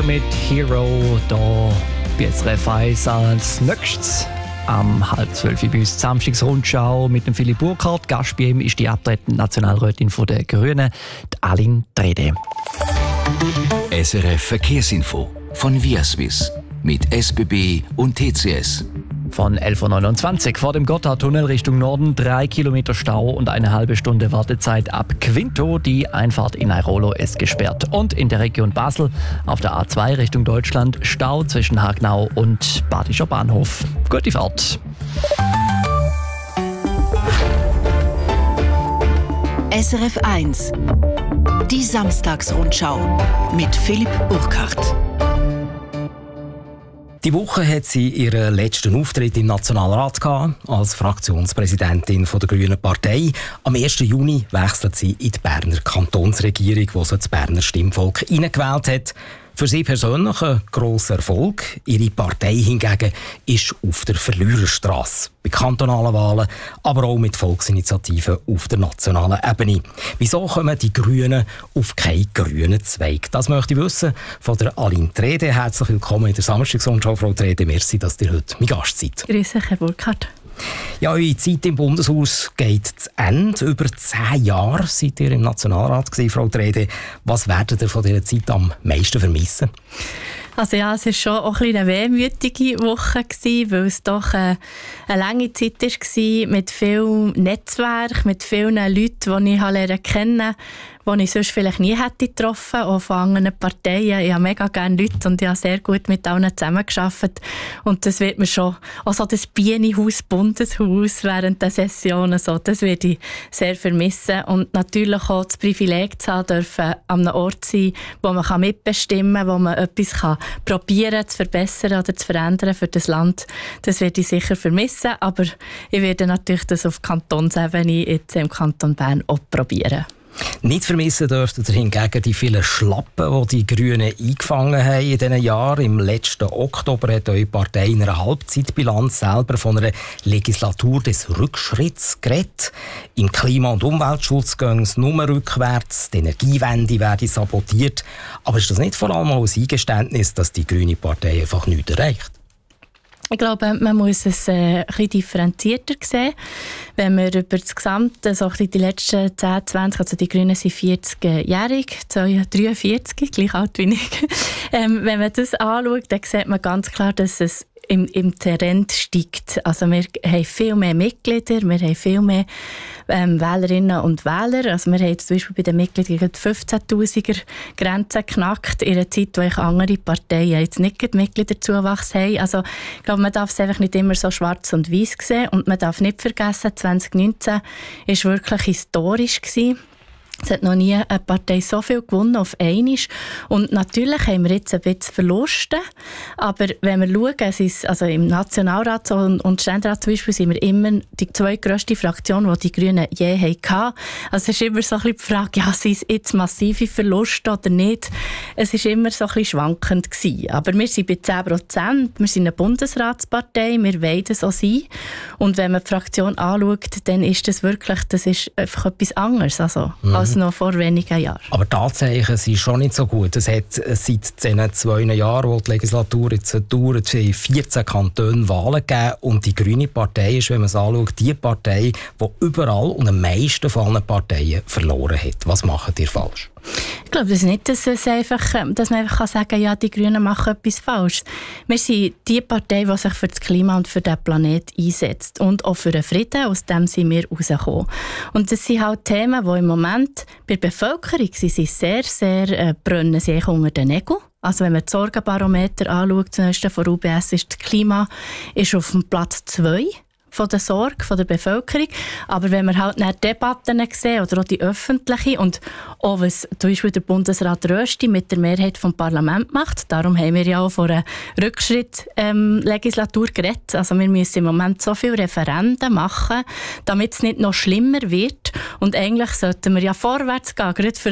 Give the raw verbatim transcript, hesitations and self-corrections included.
Uhr mit Hero da bei S R F eins als nächstes. Am halb zwölf bei uns Samstagsrundschau mit dem Philipp Burkhardt. Gast bei ihm ist die abtretende Nationalrätin der Grünen, die Aline Trede. S R F Verkehrsinfo von Viaswiss mit S B B und T C S. Von elf Uhr neunundzwanzig vor dem Gotthardtunnel Richtung Norden, drei Kilometer Stau und eine halbe Stunde Wartezeit ab Quinto. Die Einfahrt in Airolo ist gesperrt. Und in der Region Basel auf der A zwei Richtung Deutschland Stau zwischen Hagnau und Badischer Bahnhof. Gute Fahrt! S R F eins. Die Samstagsrundschau mit Philipp Burkhardt. Die Woche hat sie ihren letzten Auftritt im Nationalrat gehabt, als Fraktionspräsidentin der Grünen Partei. Am ersten Juni wechselt sie in die Berner Kantonsregierung, wo sie das Berner Stimmvolk hineingewählt hat. Für sie persönlich ein grosser Erfolg. Ihre Partei hingegen ist auf der Verliererstrasse. Bei kantonalen Wahlen, aber auch mit Volksinitiativen auf der nationalen Ebene. Wieso kommen die Grünen auf keinen grünen Zweig? Das möchte ich wissen von der Aline Trede. Herzlich willkommen in der Samstagsrundschau, Frau Trede. Merci, dass ihr heute mein Gast seid. Grüß dich, Herr Burkhardt. Ja, eure Zeit im Bundeshaus geht zu Ende. Über zehn Jahre seid ihr im Nationalrat gewesen, Frau Trede. Was werdet ihr von dieser Zeit am meisten vermissen? Also ja, es war schon auch ein eine wehmütige Woche gewesen, weil es doch eine, eine lange Zeit war mit viel Netzwerk, mit vielen Leuten, die ich lernen kennen, die ich sonst vielleicht nie hätte getroffen, auch von anderen Parteien. Ich habe mega gerne Leute und ich habe sehr gut mit allen zusammengearbeitet. Und das wird mir schon, auch so das Bienenhaus, Bundeshaus während der Sessionen, so, das werde ich sehr vermissen. Und natürlich auch das Privileg zu haben dürfen, an einem Ort sein, wo man mitbestimmen kann, wo man etwas kann probieren zu verbessern oder zu verändern für das Land. Das werde ich sicher vermissen, aber ich werde natürlich das auf Kantonsebene jetzt im Kanton Bern auch probieren. Nicht vermissen dürften ihr hingegen die vielen Schlappen, die die Grünen eingefangen haben in diesen Jahren. Im letzten Oktober hat eure Partei in einer Halbzeitbilanz selber von einer Legislatur des Rückschritts geredet. Im Klima- und Umweltschutz gehen es nur rückwärts, die Energiewende werde sabotiert. Aber ist das nicht vor allem auch ein Eingeständnis, dass die grüne Partei einfach nichts erreicht? Ich glaube, man muss es äh, ein bisschen differenzierter sehen. Wenn wir über das Gesamte, so die letzten zehn, zwanzig, also die Grünen sind vierzigjährig, dreiundvierzig, gleich alt wie ich. ähm, wenn man das anschaut, dann sieht man ganz klar, dass es im, im Trend steigt. Also wir haben viel mehr Mitglieder, wir haben viel mehr ähm, Wählerinnen und Wähler. Also wir haben jetzt zum Beispiel bei den Mitgliedern die fünfzehntausender Grenze geknackt, in einer Zeit, wo ich andere Parteien jetzt nicht Mitgliederzuwachs haben. Also ich glaube, man darf es einfach nicht immer so schwarz und weiß sehen und man darf nicht vergessen, zwanzig neunzehn war wirklich historisch gewesen. Es hat noch nie eine Partei so viel gewonnen auf einmal. Und natürlich haben wir jetzt ein bisschen Verluste. Aber wenn wir schauen, es ist, also im Nationalrat und, und Ständerat zum Beispiel, sind wir immer die zweitgrösste Fraktion, die die Grünen je hatten. Also es ist immer so ein bisschen die Frage, ja, sind es jetzt massive Verluste oder nicht? Es war immer so ein bisschen schwankend gewesen. Aber wir sind bei zehn Prozent, wir sind eine Bundesratspartei, wir wollen das auch sein. Und wenn man die Fraktion anschaut, dann ist das wirklich, das ist einfach etwas anderes. Also, mhm. als noch vor wenigen Jahren. Aber die Anzeichen sind schon nicht so gut. Es hat seit diesen zwei Jahren, wo die Legislatur jetzt dauert, vierzehn Kantonen Wahlen gegeben. Und die Grüne Partei ist, wenn man es anschaut, die Partei, die überall und am meisten von allen Parteien verloren hat. Was macht ihr falsch? Ich glaube das nicht, dass, es einfach, dass man einfach sagen kann, ja, die Grünen machen etwas falsch. Wir sind die Partei, die sich für das Klima und für den Planeten einsetzt. Und auch für den Frieden, aus dem sind wir rausgekommen. Und das sind halt Themen, die im Moment bei der Bevölkerung sie sind sehr, sehr äh, brennen sich unter den Nägeln. Also wenn man das Sorgenbarometer anschaut, zunächst von U B S, ist das Klima ist auf dem Platz zwei. Von der Sorge von der Bevölkerung. Aber wenn wir halt nach Debatten sehen, oder auch die öffentliche, und auch was zum Beispiel der Bundesrat Rösti mit der Mehrheit vom Parlament macht, darum haben wir ja auch vor einer Rückschritt-Legislatur ähm, geredet. Also wir müssen im Moment so viele Referenden machen, damit es nicht noch schlimmer wird. Und eigentlich sollten wir ja vorwärts gehen, gerade für